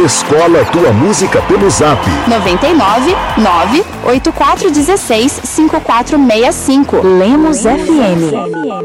Escola Tua Música pelo Zap 99 98416 5465. Lemos FM.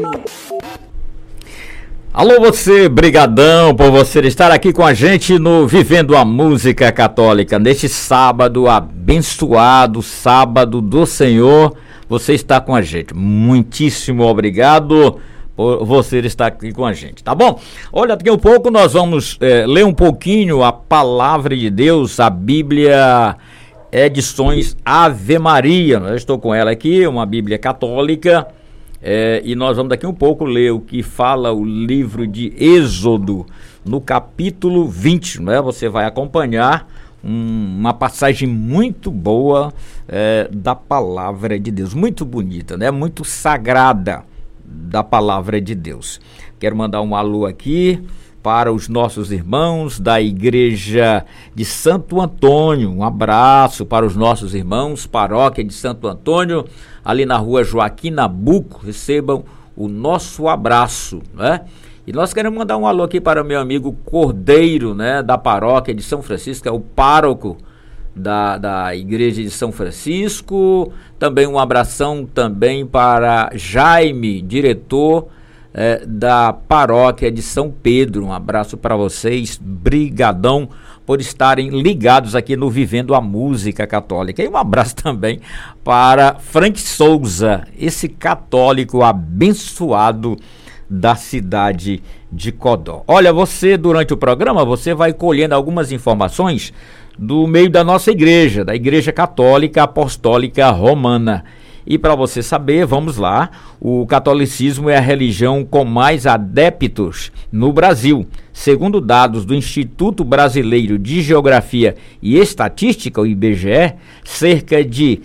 Alô você, brigadão por você estar aqui com a gente no Vivendo a Música Católica. Neste sábado abençoado, sábado do Senhor, você está com a gente. Muitíssimo obrigado por você estar aqui com a gente, tá bom? Olha, daqui a um pouco nós vamos ler um pouquinho a Palavra de Deus, a Bíblia Edições Ave Maria. Eu estou com ela aqui, uma Bíblia católica, e nós vamos daqui um pouco ler o que fala o livro de Êxodo, no capítulo 20, né? Você vai acompanhar uma passagem muito boa da Palavra de Deus, muito bonita, né? Muito sagrada da Palavra de Deus. Quero mandar um alô aqui para os nossos irmãos da Igreja de Santo Antônio. Um abraço para os nossos irmãos, Paróquia de Santo Antônio, ali na rua Joaquim Nabuco. Recebam o nosso abraço, né? E nós queremos mandar um alô aqui para o meu amigo Cordeiro, né, da Paróquia de São Francisco, é o pároco da Igreja de São Francisco. Também um abração também para Jaime, diretor da Paróquia de São Pedro. Um abraço para vocês, brigadão por estarem ligados aqui no Vivendo a Música Católica. E um abraço também para Frank Souza, esse católico abençoado da cidade de Codó. Olha, você durante o programa, você vai colhendo algumas informações do meio da nossa igreja, da Igreja Católica Apostólica Romana. E para você saber, vamos lá, o catolicismo é a religião com mais adeptos no Brasil. Segundo dados do Instituto Brasileiro de Geografia e Estatística, o IBGE, cerca de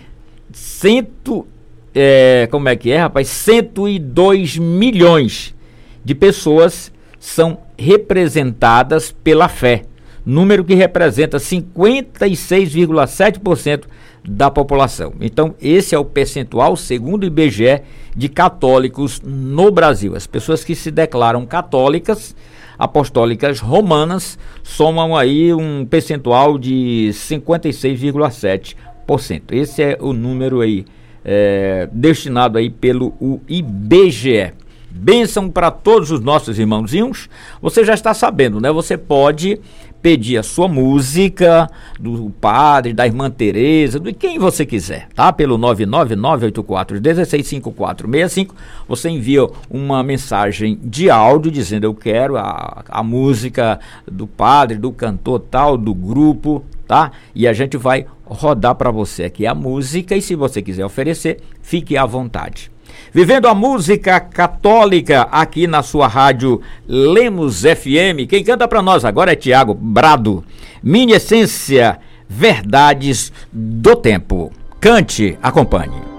102 milhões de pessoas são representadas pela fé, número que representa 56,7% da população. Então, esse é o percentual, segundo o IBGE, de católicos no Brasil. As pessoas que se declaram católicas, apostólicas romanas, somam aí um percentual de 56,7%. Esse é o número aí, destinado aí pelo IBGE. Bênção para todos os nossos irmãozinhos. Você já está sabendo, né? Você pode pedir a sua música do padre, da irmã Teresa, de quem você quiser, tá? Pelo 99984165465. Você envia uma mensagem de áudio dizendo: eu quero a música do padre, do cantor tal, do grupo, tá? E a gente vai rodar para você aqui a música, e se você quiser oferecer, fique à vontade. Vivendo a Música Católica aqui na sua rádio Lemos FM. Quem canta para nós agora é Tiago Brado. Minha Essência, Verdades do Tempo. Cante, acompanhe.